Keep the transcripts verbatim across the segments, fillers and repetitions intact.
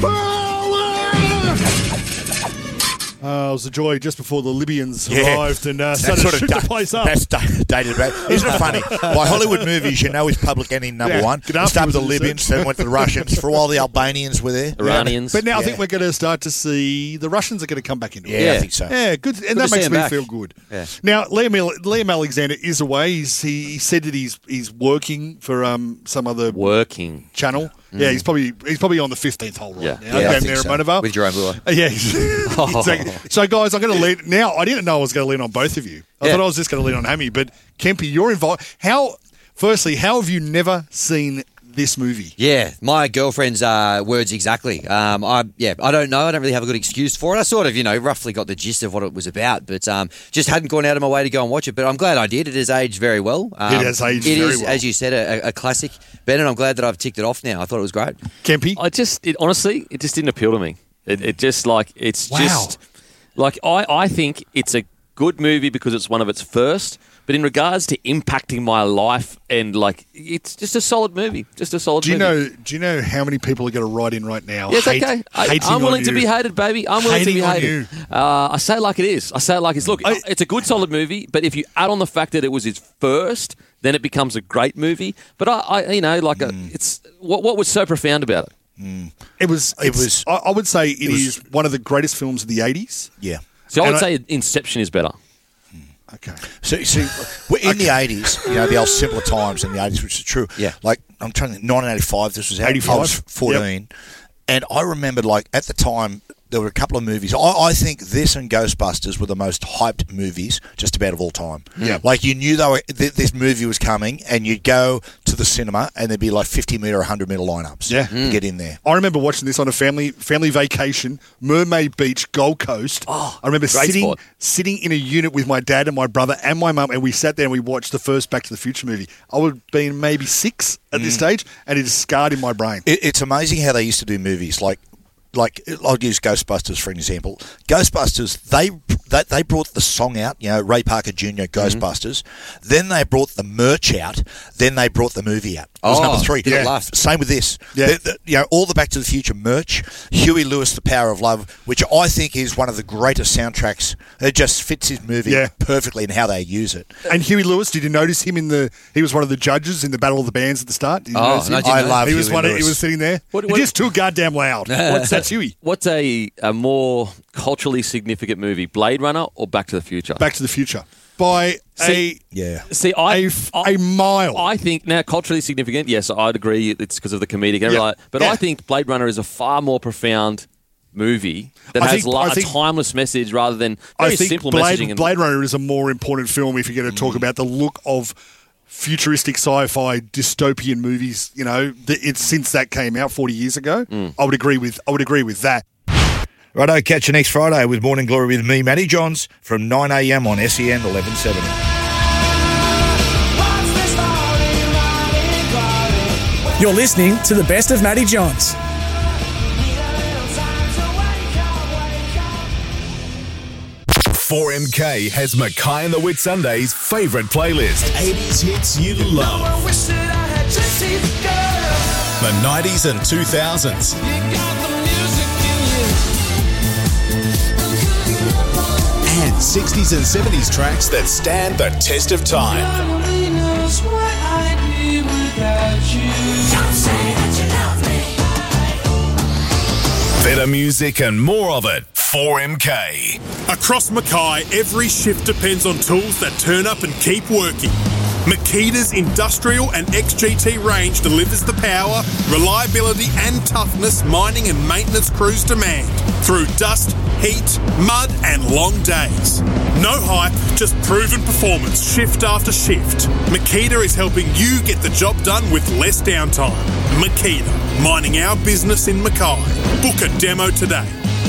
Uh, it was a joy just before the Libyans Yeah. arrived and uh, started sort to of shoot da- the place up. That's da- dated back. Isn't it funny? By Hollywood movies, you know is public enemy number Yeah, one. good It started with the afterwards, Libyans, then went to the Russians. For a while, the Albanians were there. Iranians. But now I Yeah. think we're going to start to see the Russians are going to come back into Yeah, it. Yeah. I think so. Yeah, good, and to that see makes him me back. feel good. Yeah. Now, Liam, Liam Alexander is away. He's, he, he said that he's he's working for um some other Working. channel. Yeah, he's probably he's probably on the fifteenth hole right Yeah. now. Yeah, I down think there so. at Monavale. With Jerome Brewer. Uh, Yeah, exactly. So, guys, I'm going to lean now. I didn't know I was going to lean on both of you. I Yeah. thought I was just going to lean on Hammy, but Kempy, you're involved. How? Firstly, how have you never seen this movie? Yeah, my girlfriend's uh, words exactly. Um, I yeah, I don't know. I don't really have a good excuse for it. I sort of, you know, roughly got the gist of what it was about, but um, just hadn't gone out of my way to go and watch it. But I'm glad I did. It has aged very well. Um, It has aged It very is, well. as you said, a, a classic. Ben, and I'm glad that I've ticked it off now. I thought it was great. Kempy? I just, it, honestly, it just didn't appeal to me. It, it just like, it's Wow. just, like, I, I think it's a good movie because it's one of its first, but in regards to impacting my life and, like, it's just a solid movie. Just a solid Do you movie. know? Do you know how many people are going to write in right now? Yeah, it's hate- okay. I, hating I'm on willing to you? be hated, baby. I'm willing Hating to be on hated. Uh, I say it like it is. I say it like it's. Look, I- it's a good, solid movie, but if you add on the fact that it was his first, then it becomes a great movie. But I, I you know, like, a, it's what what was so profound about it? It was. It It was- was. I, I would say it was- is one of the greatest films of the eighties. Yeah. So I And would I- say Inception is better. Okay. So, see, we're in the eighties, you know, the old simpler times in the eighties, which is true. Yeah. Like, I'm trying to think, nineteen eighty-five, this was out. eighty-five. I was fourteen. And I remember, like, at the time, there were a couple of movies. I, I think this and Ghostbusters were the most hyped movies just about of all time. Yeah. Like, you knew they were, th- this movie was coming, and you'd go to the cinema, and there'd be like fifty metre, one hundred metre lineups Yeah. to get in there. I remember watching this on a family family vacation, Mermaid Beach, Gold Coast. Oh, I remember great sitting spot. sitting in a unit with my dad and my brother and my mum, and we sat there and we watched the first Back to the Future movie. I would have been maybe six at this stage, and it is scarred in my brain. It, it's amazing how they used to do movies. Like, like I'll use Ghostbusters for an example. Ghostbusters, they they, they brought the song out. You know, Ray Parker Junior Ghostbusters. Then they brought the merch out. Then they brought the movie out. It was Oh, number three. did it last? Same with this. Yeah. The- the- you know, all the Back to the Future merch. Huey Lewis, The Power of Love, which I think is one of the greatest soundtracks. It just fits his movie Yeah. perfectly in how they use it. And Huey Lewis, did you notice him in the? He was one of the judges in the Battle of the Bands at the start. Did you Oh, notice him? no, I didn't I know. love He was Huey one. Of, Lewis. he was sitting there. What- He's what- just too goddamn loud. What's that's Huey? What's a, a more culturally significant movie, Blade Runner or Back to the Future? Back to the Future by See- Yeah. See, I, a a, f- I- a mile. I think now culturally significant. Yes, I'd agree. It's because of the comedic and everything. Yeah. like that. But Yeah. I think Blade Runner is a far more profound movie that I has think- la- I a think- timeless message rather than I very think simple Blade, messaging. And, Blade Runner is a more important film if you're going to talk about the look of futuristic sci-fi dystopian movies. You know, th- it's since that came out forty years ago. I would agree with. I would agree with that. Righto, catch you next Friday with Morning Glory with me, Matty Johns, from nine a.m. on S E N eleven seventy. You're listening to the best of Matty Johns. four M K has Mackay and the Whitsundays' favourite playlist. eighties hits you love. The nineties and two thousands. And sixties and seventies tracks that stand the test of time. Better music and more of it. four M K. Across Mackay, every shift depends on tools that turn up and keep working. Makita's industrial and X G T range delivers the power, reliability and toughness mining and maintenance crews demand through dust, heat, mud and long days. No hype, just proven performance shift after shift. Makita is helping you get the job done with less downtime. Makita, mining our business in Mackay. Book a demo today.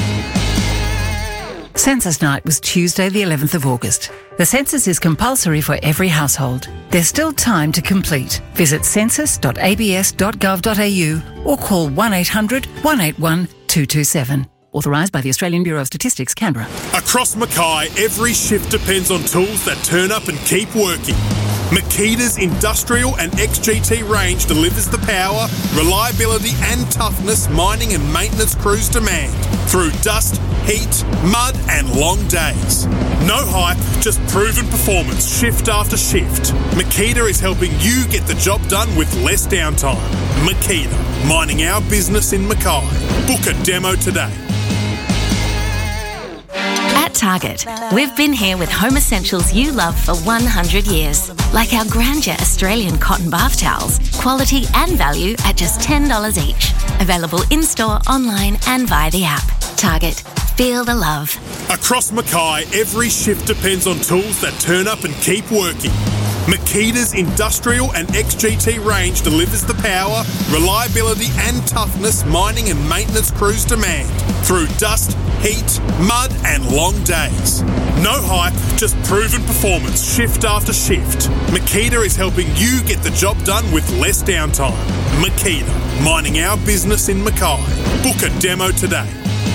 Census Night was Tuesday the eleventh of August. The census is compulsory for every household. There's still time to complete. Visit census dot a b s dot gov dot a u or call one eight hundred, one eight one, two two seven. Authorised by the Australian Bureau of Statistics, Canberra. Across Mackay, every shift depends on tools that turn up and keep working. Makita's industrial and X G T range delivers the power, reliability and toughness mining and maintenance crews demand through dust, heat, mud and long days. No hype, just proven performance shift after shift. Makita is helping you get the job done with less downtime. Makita, mining our business in Mackay. Book a demo today. At Target, we've been here with home essentials you love for one hundred years, like our Grandeur Australian cotton bath towels, quality and value at just ten dollars each. Available in-store, online and via the app. Target, feel the love. Across Mackay, every shift depends on tools that turn up and keep working. Makita's industrial and X G T range delivers the power, reliability and toughness mining and maintenance crews demand through dust, heat, mud and long days. No hype, just proven performance shift after shift. Makita is helping you get the job done with less downtime. Makita, mining our business in Mackay. Book a demo today.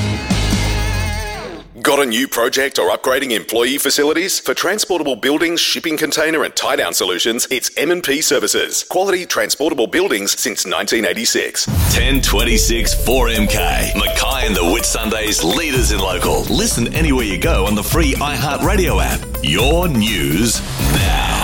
Got a new project or upgrading employee facilities? For transportable buildings, shipping container and tie-down solutions, it's M and P Services. Quality transportable buildings since nineteen eighty-six. ten twenty-six four M K. Mackay and the Whitsundays, leaders in local. Listen anywhere you go on the free iHeartRadio app. Your news now.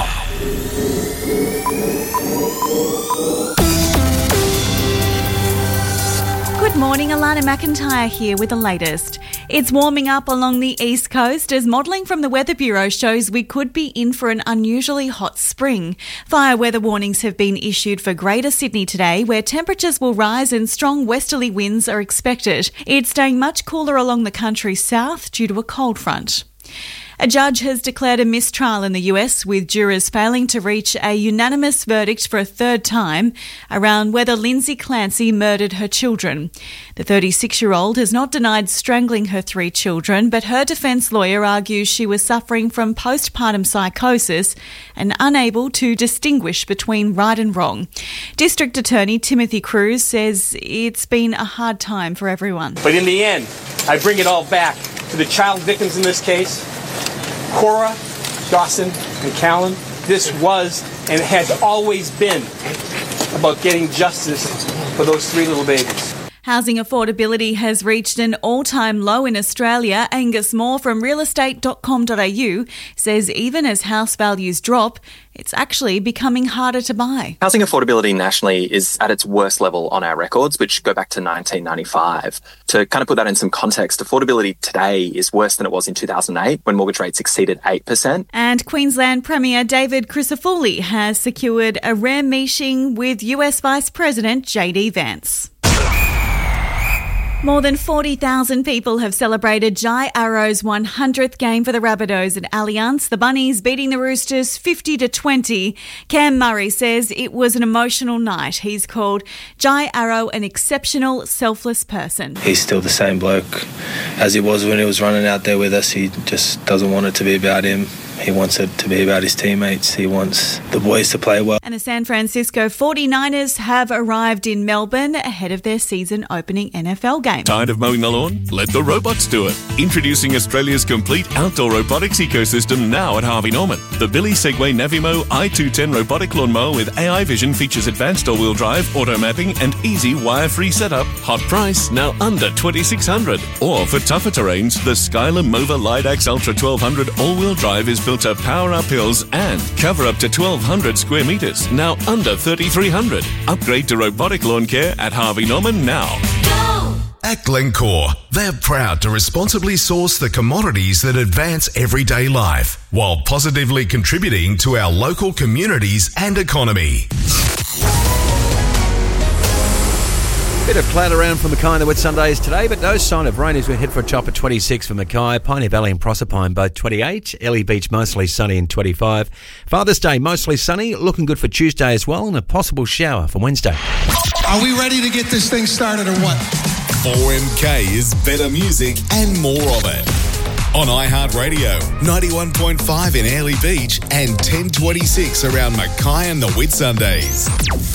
Good morning, Alana McIntyre here with the latest. It's warming up along the east coast as modelling from the Weather Bureau shows we could be in for an unusually hot spring. Fire weather warnings have been issued for Greater Sydney today, where temperatures will rise and strong westerly winds are expected. It's staying much cooler along the country south due to a cold front. A judge has declared a mistrial in the U S, with jurors failing to reach a unanimous verdict for a third time around whether Lindsay Clancy murdered her children. The thirty-six-year-old has not denied strangling her three children, but her defence lawyer argues she was suffering from postpartum psychosis and unable to distinguish between right and wrong. District Attorney Timothy Cruz says it's been a hard time for everyone. But in the end, I bring it all back to the child victims in this case, Cora, Dawson, and Callan. This was and has always been about getting justice for those three little babies. Housing affordability has reached an all-time low in Australia. Angus Moore from real estate dot com dot a u says even as house values drop, it's actually becoming harder to buy. Housing affordability nationally is at its worst level on our records, which go back to nineteen ninety-five. To kind of put that in some context, affordability today is worse than it was in two thousand eight when mortgage rates exceeded eight percent. And Queensland Premier David Crisafulli has secured a rare meeting with U S Vice President J D Vance. More than forty thousand people have celebrated Jai Arrow's one hundredth game for the Rabbitohs at Allianz. The Bunnies beating the Roosters fifty to twenty. Cam Murray says it was an emotional night. He's called Jai Arrow an exceptional, selfless person. He's still the same bloke as he was when he was running out there with us. He just doesn't want it to be about him. He wants it to be about his teammates. He wants the boys to play well. And the San Francisco forty-niners have arrived in Melbourne ahead of their season opening N F L game. Tired of mowing the lawn? Let the robots do it. Introducing Australia's complete outdoor robotics ecosystem now at Harvey Norman. The Billy Segway Navimo i two ten robotic lawnmower with A I vision features advanced all-wheel drive, auto mapping and easy wire-free setup. Hot price, now under twenty-six hundred dollars. Or for tougher terrains, the Skyler Mova Lidax Ultra twelve hundred all-wheel drive is built to power up hills and cover up to twelve hundred square metres, now under thirty-three hundred dollars. Upgrade to robotic lawn care at Harvey Norman now. Go! At Glencore, they're proud to responsibly source the commodities that advance everyday life while positively contributing to our local communities and economy. Bit of cloud around for Mackay and the Whitsundays today, but no sign of rain as we head for a chop at twenty-six for Mackay. Pioneer Valley and Proserpine both twenty-eight. Ellie Beach mostly sunny and twenty-five. Father's Day mostly sunny, looking good for Tuesday as well, and a possible shower for Wednesday. Are we ready to get this thing started or what? four M K is better music and more of it. On iHeartRadio, ninety-one point five in Airlie Beach and ten twenty-six around Mackay and the Whitsundays.